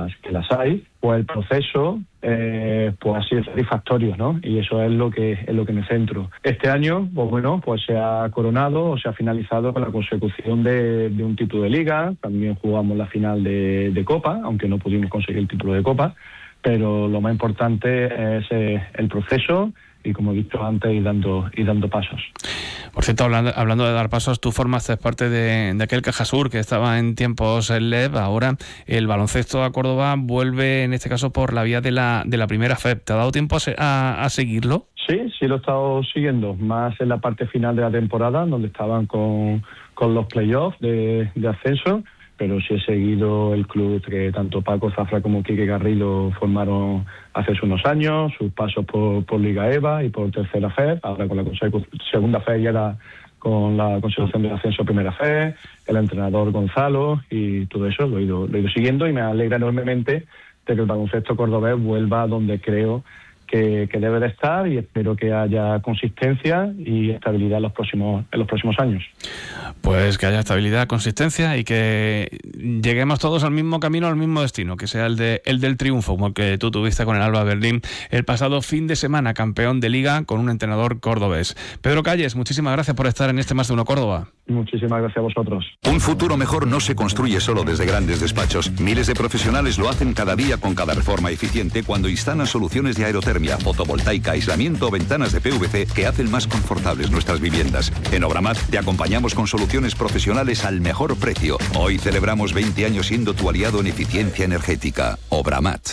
las hay, pues el proceso pues ha sido satisfactorio, ¿no? Y eso es lo que me centro. Este año, pues bueno, pues se ha coronado o se ha finalizado con la consecución de un título de Liga. También jugamos la final de Copa, aunque no pudimos conseguir el título de Copa, pero lo más importante es el proceso y, como he dicho antes, ir dando pasos. Por cierto, hablando de dar pasos, tú formaste parte de aquel Cajasur que estaba en tiempos en LEV. Ahora el baloncesto a Córdoba vuelve, en este caso, por la vía de la primera FEP. ¿Te ha dado tiempo a seguirlo? Sí lo he estado siguiendo, más en la parte final de la temporada, donde estaban con los playoffs de ascenso, pero sí he seguido el club que tanto Paco Zafra como Quique Garrido formaron hace unos años, sus pasos por Liga EVA y por tercera FED, ahora con la segunda FED y ahora con la consecución del ascenso a primera FED, el entrenador Gonzalo, y todo eso lo he ido siguiendo, y me alegra enormemente de que el baloncesto cordobés vuelva donde creo que debe de estar, y espero que haya consistencia y estabilidad en los próximos años. Pues que haya estabilidad, consistencia y que lleguemos todos al mismo camino, al mismo destino, que sea el del triunfo, como el que tú tuviste con el Alba Berlín el pasado fin de semana, campeón de Liga con un entrenador cordobés. Pedro Calles, muchísimas gracias por estar en este Más de Uno Córdoba. Muchísimas gracias a vosotros. Un futuro mejor no se construye solo desde grandes despachos. Miles de profesionales lo hacen cada día con cada reforma eficiente cuando instalan soluciones de aerotermia, fotovoltaica, aislamiento o ventanas de PVC que hacen más confortables nuestras viviendas. En Obramat te acompañamos con soluciones profesionales al mejor precio. Hoy celebramos 20 años siendo tu aliado en eficiencia energética. Obramat.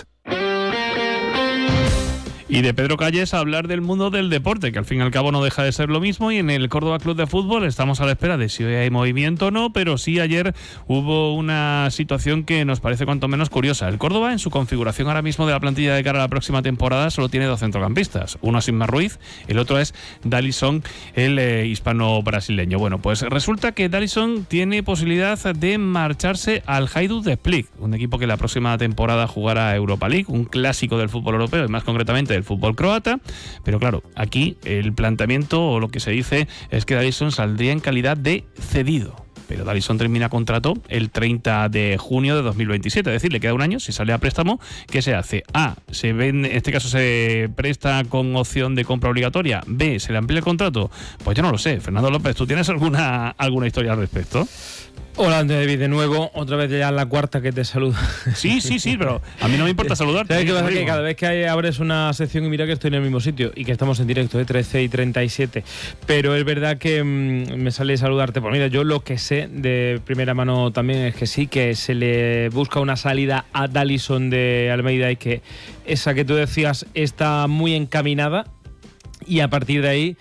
Y de Pedro Calles a hablar del mundo del deporte, que al fin y al cabo no deja de ser lo mismo, y en el Córdoba Club de Fútbol estamos a la espera de si hoy hay movimiento o no, pero sí ayer hubo una situación que nos parece cuanto menos curiosa. El Córdoba, en su configuración ahora mismo de la plantilla de cara a la próxima temporada, solo tiene 2 centrocampistas. Uno es Isma Ruiz, el otro es Dallison, el hispano-brasileño. Bueno, pues resulta que Dallison tiene posibilidad de marcharse al Hajduk de Split, un equipo que la próxima temporada jugará Europa League, un clásico del fútbol europeo y más concretamente del fútbol croata, pero claro, aquí el planteamiento o lo que se dice es que Dallison saldría en calidad de cedido. Pero Dallison termina contrato el 30 de junio de 2027, es decir, le queda un año. Si sale a préstamo, ¿qué se hace? A, se vende, en este caso se presta con opción de compra obligatoria. B, se le amplía el contrato. Pues yo no lo sé. Fernando López, ¿tú tienes alguna historia al respecto? Hola, David, de nuevo, otra vez ya la cuarta que te saludo. Sí, pero a mí no me importa saludarte. ¿Sabes qué pasa? Que cada vez que abres una sección y mira que estoy en el mismo sitio y que estamos en directo, 13:37, pero es verdad que me sale saludarte. Pues mira, yo lo que sé de primera mano también es que sí, que se le busca una salida a Dallison de Almeida y que esa que tú decías está muy encaminada, y a partir de ahí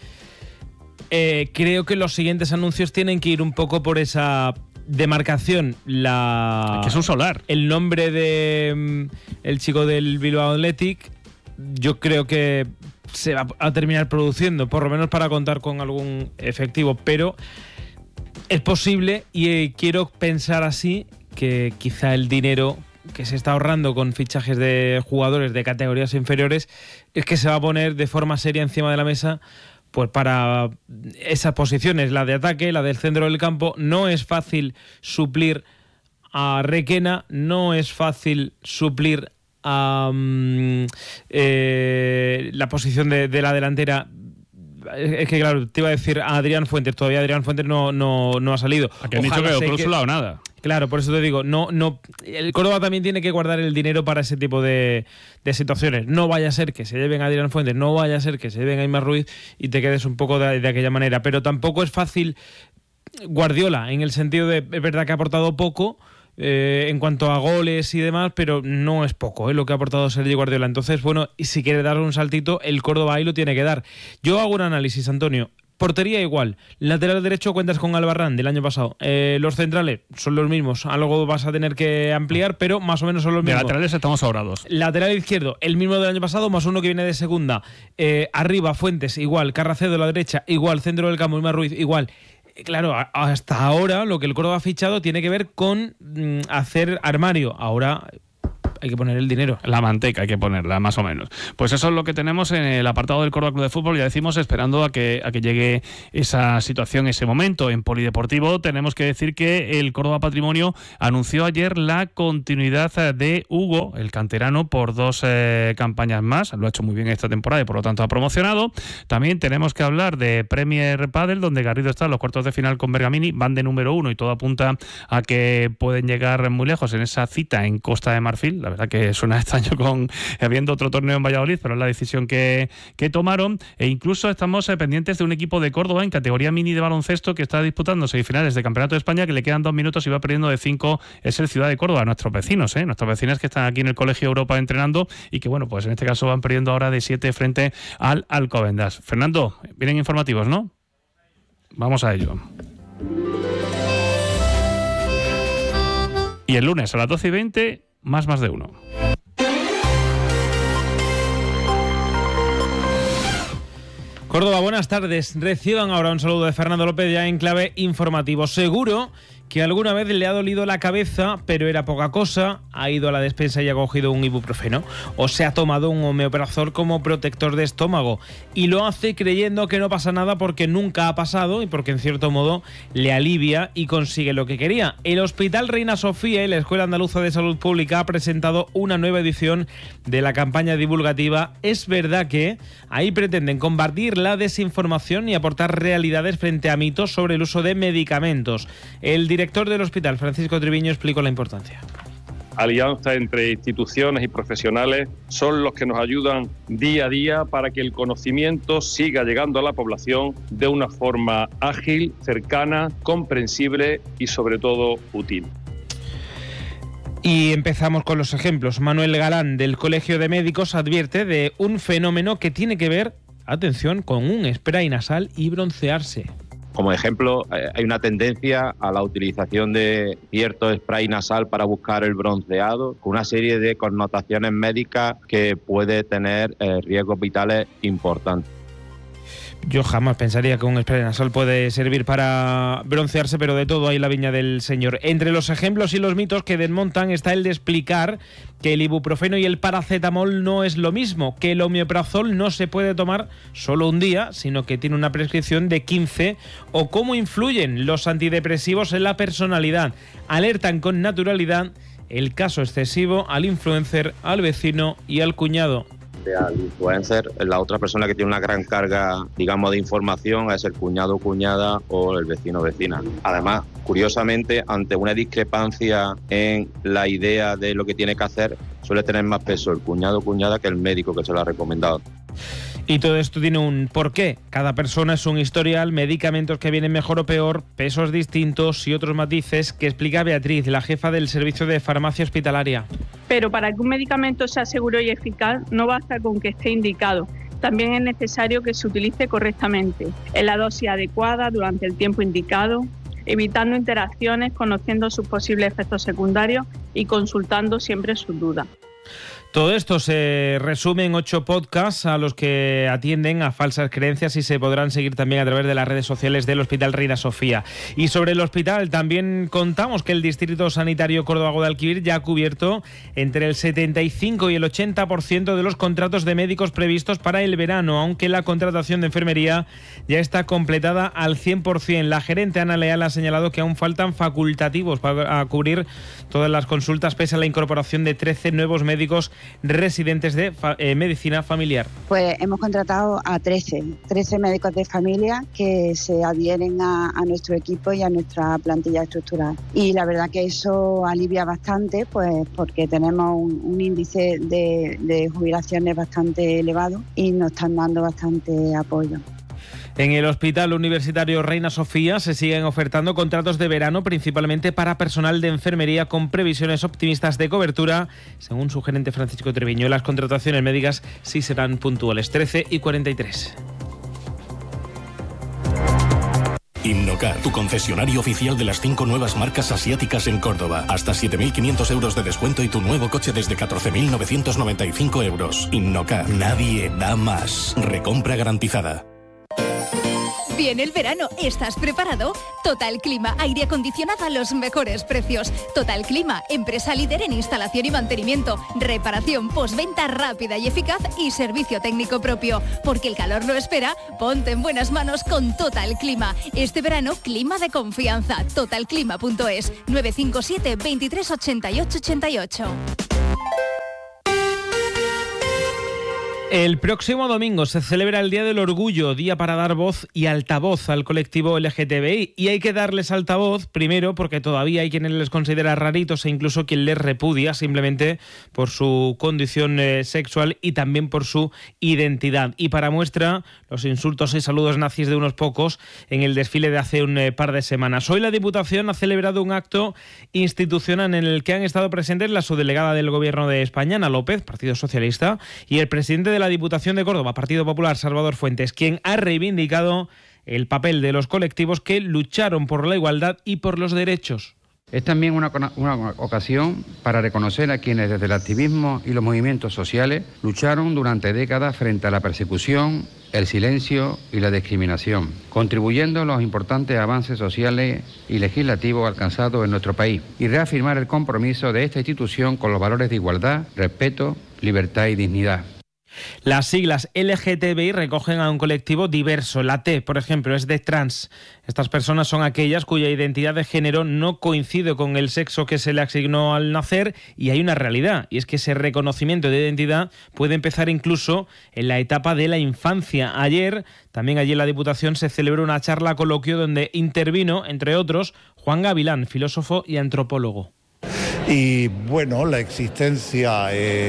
creo que los siguientes anuncios tienen que ir un poco por esa demarcación, que es un solar. El nombre de el chico del Bilbao Athletic, yo creo que se va a terminar produciendo, por lo menos para contar con algún efectivo, pero es posible, y quiero pensar así, que quizá el dinero que se está ahorrando con fichajes de jugadores de categorías inferiores es que se va a poner de forma seria encima de la mesa, pues para esas posiciones, la de ataque, la del centro del campo. No es fácil suplir a Requena, no es fácil suplir a la posición de la delantera. Es que claro, te iba a decir a Adrián Fuentes, todavía Adrián Fuentes no ha salido. ¿A que han dicho que cláusula o nada? Claro, por eso te digo, no, el Córdoba también tiene que guardar el dinero para ese tipo de situaciones. No vaya a ser que se lleven a Adrián Fuentes, no vaya a ser que se lleven a Isma Ruiz y te quedes un poco de aquella manera. Pero tampoco es fácil Guardiola, en el sentido de, es verdad que ha aportado poco en cuanto a goles y demás, pero no es poco lo que ha aportado Sergio Guardiola. Entonces, bueno, y si quiere dar un saltito, el Córdoba ahí lo tiene que dar. Yo hago un análisis, Antonio. Portería igual. Lateral derecho cuentas con Albarrán del año pasado. Los centrales son los mismos. Algo vas a tener que ampliar, pero más o menos son los mismos. De laterales estamos sobrados. Lateral izquierdo, el mismo del año pasado, más uno que viene de segunda. Arriba, Fuentes, igual. Carracedo a la derecha, igual. Centro del campo, Isma Ruiz, igual. Claro, hasta ahora lo que el Córdoba ha fichado tiene que ver con hacer armario. Ahora hay que poner el dinero. La manteca hay que ponerla, más o menos. Pues eso es lo que tenemos en el apartado del Córdoba Club de Fútbol, ya decimos, esperando a que llegue esa situación, ese momento. En polideportivo tenemos que decir que el Córdoba Patrimonio anunció ayer la continuidad de Hugo, el canterano, por 2 campañas más. Lo ha hecho muy bien esta temporada y por lo tanto ha promocionado. También tenemos que hablar de Premier Padel, donde Garrido está en los cuartos de final con Bergamini, van de número 1 y todo apunta a que pueden llegar muy lejos en esa cita en Costa de Marfil. La verdad que suena extraño habiendo otro torneo en Valladolid, pero es la decisión que tomaron. E incluso estamos pendientes de un equipo de Córdoba en categoría mini de baloncesto que está disputando semifinales de Campeonato de España, que le quedan 2 minutos y va perdiendo de 5. Es el Ciudad de Córdoba, nuestros vecinos, nuestros vecinos que están aquí en el Colegio Europa entrenando y que, bueno, pues en este caso van perdiendo ahora de 7 frente al Alcobendas. Fernando, vienen informativos, ¿no? Vamos a ello. Y el lunes a las 12:20, más de uno. Córdoba, buenas tardes. Reciban ahora un saludo de Fernando López ya en clave informativo. Seguro que alguna vez le ha dolido la cabeza, pero era poca cosa, ha ido a la despensa y ha cogido un ibuprofeno, o se ha tomado un omeprazol como protector de estómago, y lo hace creyendo que no pasa nada porque nunca ha pasado y porque en cierto modo le alivia y consigue lo que quería. El Hospital Reina Sofía y la Escuela Andaluza de Salud Pública ha presentado una nueva edición de la campaña divulgativa Es verdad que ahí pretenden combatir la desinformación y aportar realidades frente a mitos sobre el uso de medicamentos. El director del hospital, Francisco Triviño, explicó la importancia. Alianza entre instituciones y profesionales son los que nos ayudan día a día para que el conocimiento siga llegando a la población de una forma ágil, cercana, comprensible y sobre todo útil. Y empezamos con los ejemplos. Manuel Galán, del Colegio de Médicos, advierte de un fenómeno que tiene que ver, atención, con un spray nasal y broncearse. Como ejemplo, hay una tendencia a la utilización de cierto spray nasal para buscar el bronceado, con una serie de connotaciones médicas que puede tener riesgos vitales importantes. Yo jamás pensaría que un spray nasal puede servir para broncearse, pero de todo hay la viña del señor. Entre los ejemplos y los mitos que desmontan está el de explicar que el ibuprofeno y el paracetamol no es lo mismo, que el omeprazol no se puede tomar solo un día, sino que tiene una prescripción de 15, o cómo influyen los antidepresivos en la personalidad. Alertan con naturalidad el caso excesivo al influencer, al vecino y al cuñado. Al influencer, la otra persona que tiene una gran carga, digamos, de información es el cuñado o cuñada o el vecino o vecina. Además, curiosamente, ante una discrepancia en la idea de lo que tiene que hacer, suele tener más peso el cuñado o cuñada que el médico que se lo ha recomendado. Y todo esto tiene un porqué. Cada persona es un historial, medicamentos que vienen mejor o peor, pesos distintos y otros matices que explica Beatriz, la jefa del servicio de farmacia hospitalaria. Pero para que un medicamento sea seguro y eficaz no basta con que esté indicado. También es necesario que se utilice correctamente, en la dosis adecuada, durante el tiempo indicado, evitando interacciones, conociendo sus posibles efectos secundarios y consultando siempre sus dudas. Todo esto se resume en 8 podcasts a los que atienden a falsas creencias y se podrán seguir también a través de las redes sociales del Hospital Reina Sofía. Y sobre el hospital también contamos que el Distrito Sanitario Córdoba-Guadalquivir ya ha cubierto entre el 75 y el 80% de los contratos de médicos previstos para el verano, aunque la contratación de enfermería ya está completada al 100%. La gerente Ana Leal ha señalado que aún faltan facultativos para cubrir todas las consultas pese a la incorporación de 13 nuevos médicos residentes de medicina familiar. Pues hemos contratado a 13 médicos de familia que se adhieren a nuestro equipo y a nuestra plantilla estructural. Y la verdad que eso alivia bastante, pues porque tenemos un índice de jubilaciones bastante elevado y nos están dando bastante apoyo. En el Hospital Universitario Reina Sofía se siguen ofertando contratos de verano, principalmente para personal de enfermería con previsiones optimistas de cobertura, según su gerente Francisco Treviño. Las contrataciones médicas sí serán puntuales. 13:43. Innocar, tu concesionario oficial de las 5 nuevas marcas asiáticas en Córdoba. Hasta 7.500 euros de descuento y tu nuevo coche desde 14.995 euros. Innocar, nadie da más. Recompra garantizada. Viene el verano, ¿estás preparado? Total Clima, aire acondicionado a los mejores precios. Total Clima, empresa líder en instalación y mantenimiento, reparación, postventa rápida y eficaz y servicio técnico propio. Porque el calor no espera, ponte en buenas manos con Total Clima. Este verano, clima de confianza. Totalclima.es 957 23 88 88. El próximo domingo se celebra el Día del Orgullo, día para dar voz y altavoz al colectivo LGTBI. Y hay que darles altavoz, primero, porque todavía hay quienes les considera raritos e incluso quien les repudia simplemente por su condición sexual y también por su identidad. Y para muestra, los insultos y saludos nazis de unos pocos en el desfile de hace un par de semanas. Hoy la Diputación ha celebrado un acto institucional en el que han estado presentes la subdelegada del Gobierno de España, Ana López, Partido Socialista, y el presidente de la Diputación de Córdoba, Partido Popular, Salvador Fuentes, quien ha reivindicado el papel de los colectivos que lucharon por la igualdad y por los derechos. Es también una ocasión para reconocer a quienes desde el activismo y los movimientos sociales lucharon durante décadas frente a la persecución, el silencio y la discriminación, contribuyendo a los importantes avances sociales y legislativos alcanzados en nuestro país, y reafirmar el compromiso de esta institución con los valores de igualdad, respeto, libertad y dignidad. Las siglas LGTBI recogen a un colectivo diverso. La T, por ejemplo, es de trans. Estas personas son aquellas cuya identidad de género no coincide con el sexo que se le asignó al nacer, y hay una realidad, y es que ese reconocimiento de identidad puede empezar incluso en la etapa de la infancia. Ayer, también allí en la Diputación, se celebró una charla coloquio donde intervino, entre otros, Juan Gavilán, filósofo y antropólogo. Y bueno, la existencia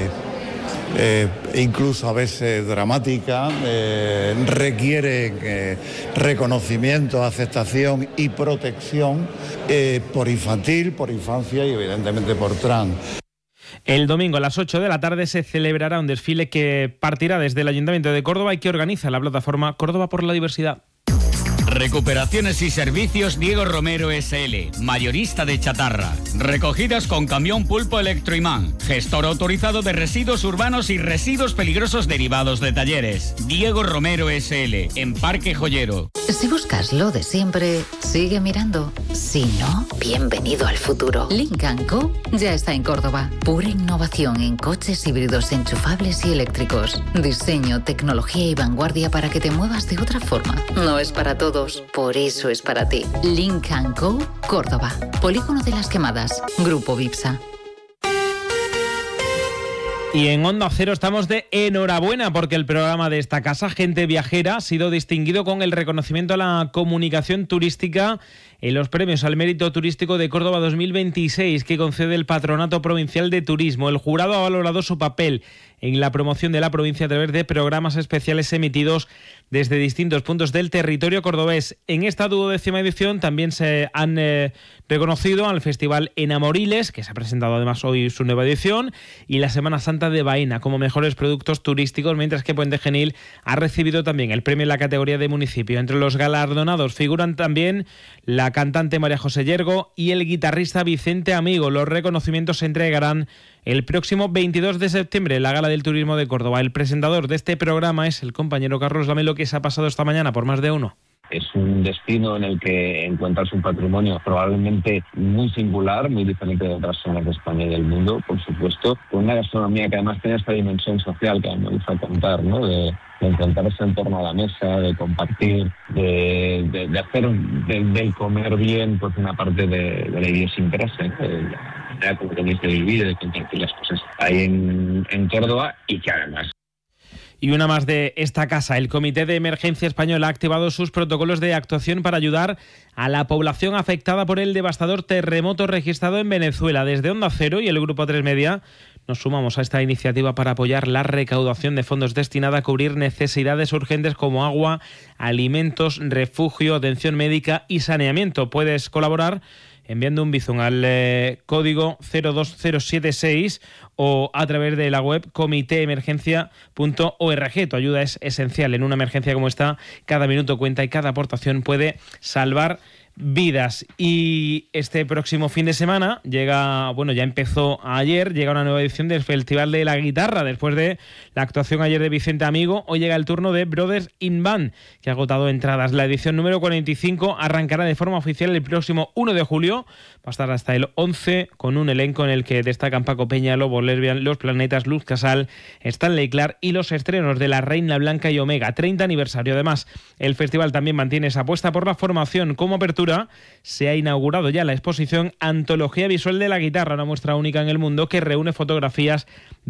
incluso a veces dramática, requiere reconocimiento, aceptación y protección por infantil, por infancia y evidentemente por trans. El domingo a las 8 de la tarde se celebrará un desfile que partirá desde el Ayuntamiento de Córdoba y que organiza la plataforma Córdoba por la Diversidad. Recuperaciones y servicios Diego Romero S.L., mayorista de chatarra. Recogidas con camión Pulpo Electroimán. Gestor autorizado de residuos urbanos y residuos peligrosos derivados de talleres. Diego Romero S.L., en Parque Joyero. Si buscas lo de siempre, sigue mirando. Si no, bienvenido al futuro. Lynk & Co ya está en Córdoba. Pura innovación en coches híbridos enchufables y eléctricos. Diseño, tecnología y vanguardia para que te muevas de otra forma. No es para todos. Por eso es para ti. Lynk & Co, Córdoba. Polígono de las Quemadas. Grupo Vipsa. Y en Onda Cero estamos de enhorabuena porque el programa de esta casa, Gente Viajera, ha sido distinguido con el reconocimiento a la comunicación turística en los premios al mérito turístico de Córdoba 2026 que concede el Patronato Provincial de Turismo. El jurado ha valorado su papel en la promoción de la provincia a través de programas especiales emitidos desde distintos puntos del territorio cordobés. En esta 12ª edición también se han reconocido al Festival Enamoriles, que se ha presentado además hoy su nueva edición, y la Semana Santa de Baena como mejores productos turísticos, mientras que Puente Genil ha recibido también el premio en la categoría de municipio. Entre los galardonados figuran también la cantante María José Yergo y el guitarrista Vicente Amigo. Los reconocimientos se entregarán el próximo 22 de septiembre en la Gala del Turismo de Córdoba. El presentador de este programa es el compañero Carlos Lamelo, que se ha pasado esta mañana por más de uno. Es un destino en el que encuentras un patrimonio probablemente muy singular, muy diferente de otras zonas de España y del mundo, por supuesto, con una gastronomía que además tiene esta dimensión social que a mí me gusta contar, ¿no? De encontrarse en torno a la mesa, de compartir, de hacer del comer bien pues una parte de la idiosincrasia, como tenéis de vivir, de compartir las cosas ahí en Córdoba, y que además... Y una más de esta casa. El Comité de Emergencia Español ha activado sus protocolos de actuación para ayudar a la población afectada por el devastador terremoto registrado en Venezuela. Desde Onda Cero y el Grupo 3 Media nos sumamos a esta iniciativa para apoyar la recaudación de fondos destinada a cubrir necesidades urgentes como agua, alimentos, refugio, atención médica y saneamiento. Puedes colaborar enviando un bizum al código 02076 o a través de la web comitéemergencia.org. Tu ayuda es esencial en una emergencia como esta. Cada minuto cuenta y cada aportación puede salvar vidas. Y este próximo fin de semana llega, ya empezó ayer, llega una nueva edición del Festival de la Guitarra. Después de la actuación ayer de Vicente Amigo, hoy llega el turno de Brothers in Band, que ha agotado entradas. La edición número 45 arrancará de forma oficial el próximo 1 de julio. Va a estar hasta el 11 con un elenco en el que destacan Paco Peña, Lobo Lesbian, Los Planetas, Luz Casal, Stanley Clark y los estrenos de La Reina Blanca y Omega. 30 aniversario. Además, el festival también mantiene esa apuesta por la formación. Como apertura, se ha inaugurado ya la exposición Antología Visual de la Guitarra, una muestra única en el mundo que reúne fotografías